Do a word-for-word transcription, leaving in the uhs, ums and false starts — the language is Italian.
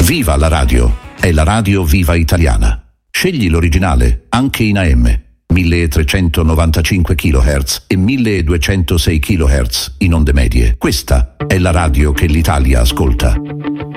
Viva la radio! È la radio Viva Italiana. Scegli l'originale, anche in A M, milletrecentonovantacinque chilohertz e milleduecentosei chilohertz in onde medie. Questa è la radio che l'Italia ascolta.